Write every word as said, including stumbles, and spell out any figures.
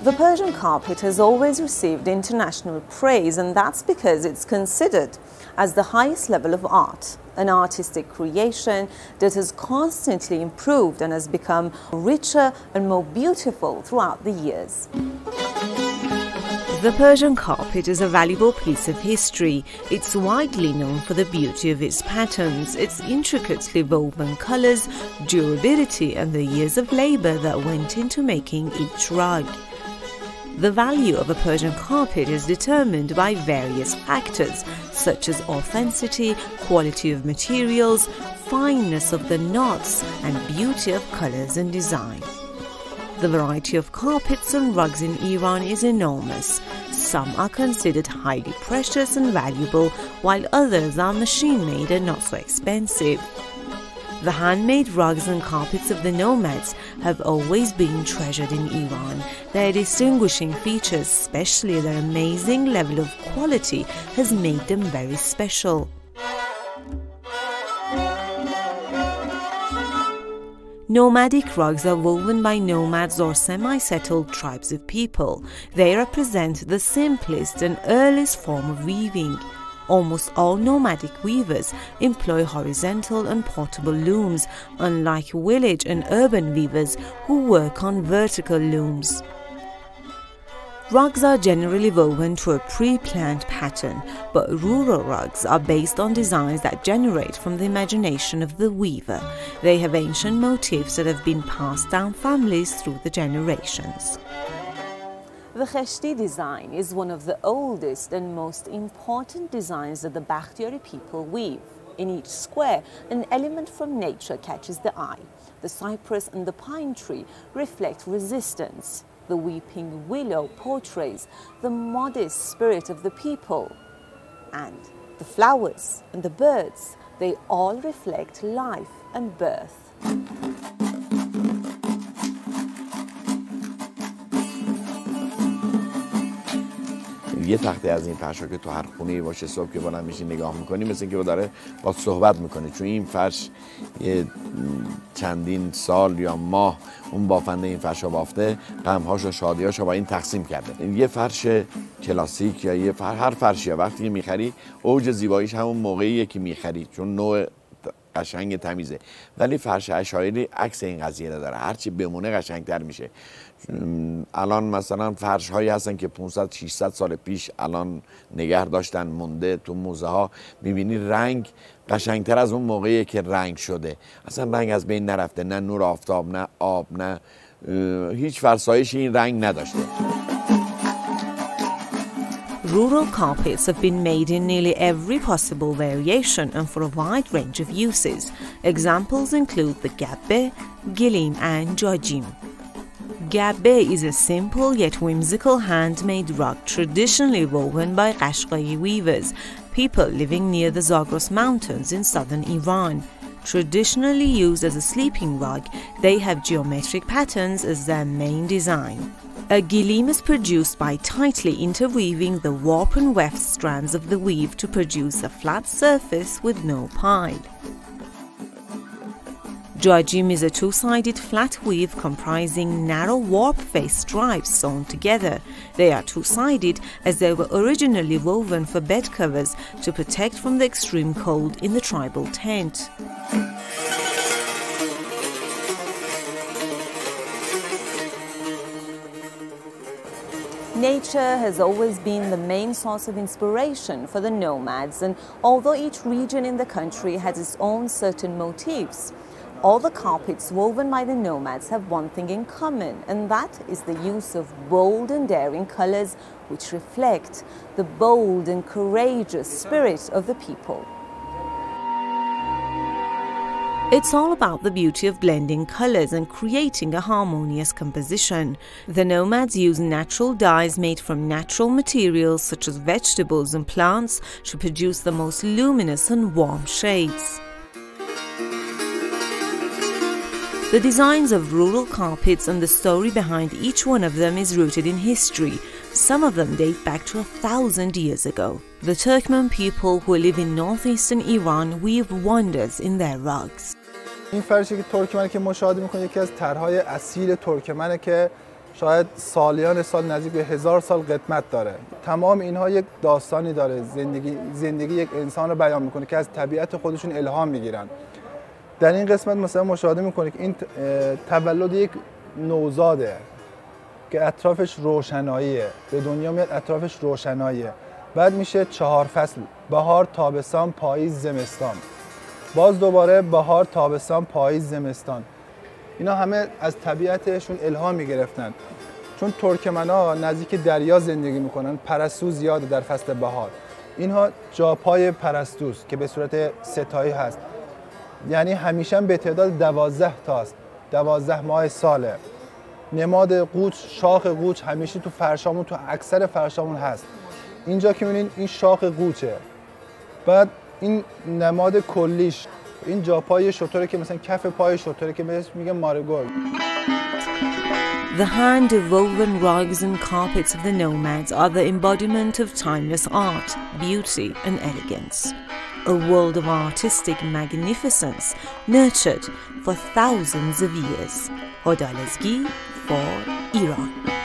The Persian carpet has always received international praise, and that's because it's considered as the highest level of art, an artistic creation that has constantly improved and has become richer and more beautiful throughout the years. The Persian carpet is a valuable piece of history. It's widely known for the beauty of its patterns, its intricately woven colors, durability, and the years of labor that went into making each rug. The value of a Persian carpet is determined by various factors, such as authenticity, quality of materials, fineness of the knots, and beauty of colors and design. The variety of carpets and rugs in Iran is enormous. Some are considered highly precious and valuable, while others are machine-made and not so expensive. The handmade rugs and carpets of the nomads have always been treasured in Iran. Their distinguishing features, especially their amazing level of quality, has made them very special. Nomadic rugs are woven by nomads or semi-settled tribes of people. They represent the simplest and earliest form of weaving. Almost all nomadic weavers employ horizontal and portable looms, unlike village and urban weavers who work on vertical looms. Rugs are generally woven to a pre-planned pattern, but rural rugs are based on designs that generate from the imagination of the weaver. They have ancient motifs that have been passed down families through the generations. The Kheshti design is one of the oldest and most important designs that the Bakhtiyari people weave. In each square, an element from nature catches the eye. The cypress and the pine tree reflect resistance. The weeping willow portrays the modest spirit of the people. And the flowers and the birds, they all reflect life and birth. یه تخته از این فرشا که تو هر خونه‌ای باشه صبح که بلند میشی نگاه میکنی مثل اینکه داره با صحبت میکنه، چون این فرش یه چندین سال یا ماه اون بافنده این فرشا بافته، غمهاش و شادیاشو با این تقسیم کرده. یه فرش کلاسیک یا یه فر... هر فرشی وقتی که میخری اوج زیباییش همون موقعیه که میخری، چون نوع قشنگ تمیزه. ولی فرش عشایری عکس این قضیه رو داره، هرچی بمونه قشنگتر میشه. الان مثلا فرش هایی هستن که پانصد ششصد سال پیش الان نگه داشتن مونده تو موزه ها، میبینی رنگ قشنگتر از اون موقعی که رنگ شده، اصلا رنگ از بین نرفته، نه نور آفتاب نه آب نه هیچ فرسایشی این رنگ نداشته. Rural carpets have been made in nearly every possible variation and for a wide range of uses. Examples include the gabbe, gilim and jajim. Gabbe is a simple yet whimsical handmade rug traditionally woven by Qashqai weavers, people living near the Zagros mountains in southern Iran. Traditionally used as a sleeping rug, they have geometric patterns as their main design. A gilim is produced by tightly interweaving the warp and weft strands of the weave to produce a flat surface with no pile. Jajim is a two-sided flat weave comprising narrow warp-faced stripes sewn together. They are two-sided as they were originally woven for bed covers to protect from the extreme cold in the tribal tent. Nature has always been the main source of inspiration for the nomads, and although each region in the country has its own certain motifs, all the carpets woven by the nomads have one thing in common, and that is the use of bold and daring colors which reflect the bold and courageous spirit of the people. It's all about the beauty of blending colors and creating a harmonious composition. The nomads use natural dyes made from natural materials such as vegetables and plants to produce the most luminous and warm shades. The designs of rural carpets and the story behind each one of them is rooted in history. Some of them date back to a thousand years ago. The Turkmen people who live in northeastern Iran weave wonders in their rugs. این فرشی که ترکمن که مشاهده می‌کنید یکی از طرح‌های اصیل ترکمنه که شاید سالیان سال نزدیک به هزار سال قدمت داره. تمام اینها یک داستانی داره، زندگی زندگی یک انسان رو بیان میکنه که از طبیعت خودشون الهام میگیرن. در این قسمت مثلا مشاهده میکنه که این تولد یک نوزاده که اطرافش روشناییه، به دنیا میاد اطرافش روشناییه. بعد میشه چهار فصل: بهار، تابستان، پاییز، زمستان. باز دوباره بهار، تابستان، پاییز، زمستان. اینا همه از طبیعتشون الهام میگرفتن. چون ترکمن‌ها نزدیک دریا زندگی میکنن، پرستو زیاده در فصل بهار. اینها جاپای پرستوست که به صورت ستایی هست، یعنی همیشه به تعداد دوازده تاست، دوازده ماه ساله. نماد قوچ، شاخ قوچ همیشه تو فرشامون، تو اکثر فرشامون هست. اینجا که می‌بینید این شاخ قوچه. بعد این نماد کلیش، این جاپای شتره که مثلا کف پای شتره که بهش میگه مارگول. The hand-woven rugs and carpets of the nomads are the embodiment of timeless art, beauty and elegance. A world of artistic magnificence nurtured for thousands of years. Hodalezgi for Iran.